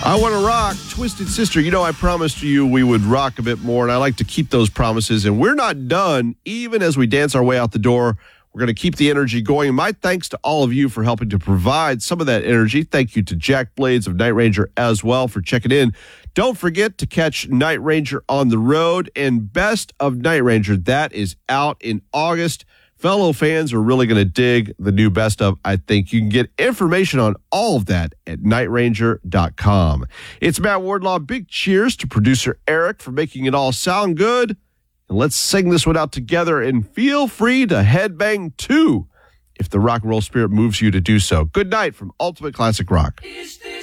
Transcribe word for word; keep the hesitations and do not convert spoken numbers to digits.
I want to rock. Twisted Sister, you know, I promised you we would rock a bit more, and I like to keep those promises, and we're not done. Even as we dance our way out the door, we're going to keep the energy going. My thanks to all of you for helping to provide some of that energy. Thank you to Jack Blades of Night Ranger as well for checking in. Don't forget to catch Night Ranger on the road, and Best of Night Ranger, that is out in August. Fellow fans are really going to dig the new Best of, I think. You can get information on all of that at night ranger dot com. It's Matt Wardlaw. Big cheers to producer Eric for making it all sound good. And let's sing this one out together, and feel free to headbang too if the rock and roll spirit moves you to do so. Good night from Ultimate Classic Rock.